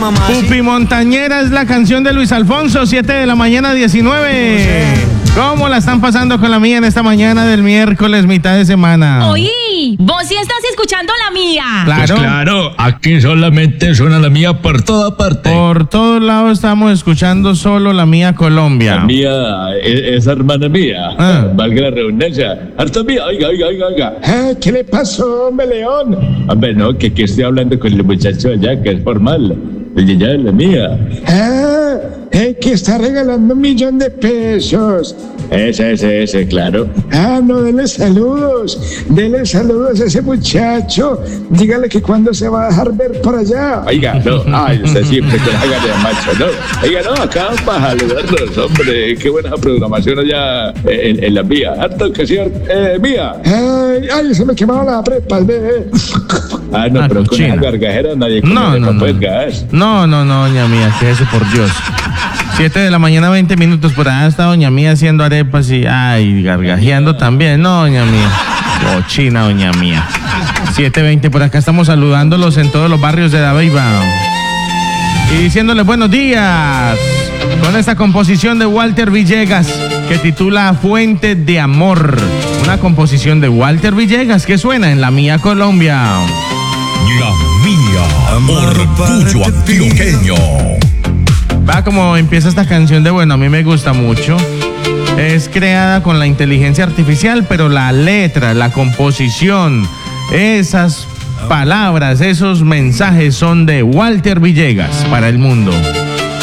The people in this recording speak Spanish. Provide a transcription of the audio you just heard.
mamá. Pupi Montañera es la canción de Luis Alfonso, 7 de la mañana, 19. ¿Cómo la están pasando con la mía en esta mañana del miércoles, mitad de semana? Oí, vos sí estás escuchando la mía. Claro. Pues claro, aquí solamente suena la mía por toda parte. Por todos lados estamos escuchando solo la mía Colombia. La mía, esa hermana mía, valga la redundancia. Harta mía, oiga. ¿Qué le pasó, hombre, León? Hombre, no, que aquí estoy hablando con el muchacho allá, que es formal. Ya es la mía. Que está regalando 1.000.000 de pesos. Ese, claro. No, dele saludos a ese muchacho. Dígale que cuando se va a dejar ver por allá. Oiga, no, usted siempre que haga de macho, ¿no? Oiga, no, acá para saludarlos, hombre, qué buena programación allá en la vía. Harta ocasión, mía. Se me quemaba la prepa, bebé. No, pero con esa gargajera nadie come gas. No, doña mía, que eso, por Dios. 7 de la mañana, 20 minutos, por allá está doña mía haciendo arepas y, gargajeando también. No, doña mía. Cochina, doña mía. 7:20, por acá estamos saludándolos en todos los barrios de Dabeiba. Y diciéndoles buenos días con esta composición de Walter Villegas que titula Fuente de Amor. Una composición de Walter Villegas que suena en La Mía Colombia. La Mía, orgullo antioqueño. Va como empieza esta canción de bueno, a mí me gusta mucho. Es creada con la inteligencia artificial, pero la letra, la composición, esas palabras, esos mensajes son de Walter Villegas para el mundo.